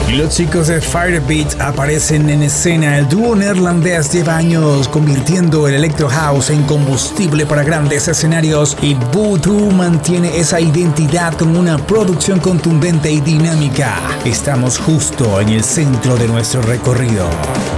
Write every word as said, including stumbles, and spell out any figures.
Los chicos de Firebeat aparecen en escena. El dúo neerlandés lleva años convirtiendo el electro house en combustible para grandes escenarios y Voodoo mantiene esa identidad con una producción contundente y dinámica. Estamos justo en el centro de nuestro recorrido.